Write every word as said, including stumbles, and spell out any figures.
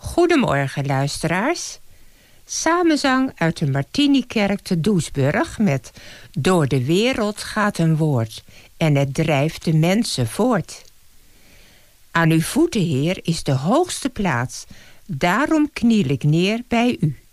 Goedemorgen luisteraars. Samenzang uit de Martinikerk te Doesburg met Door de wereld gaat een woord en het drijft de mensen voort. Aan uw voeten, Heer, is de hoogste plaats, daarom kniel ik neer bij u.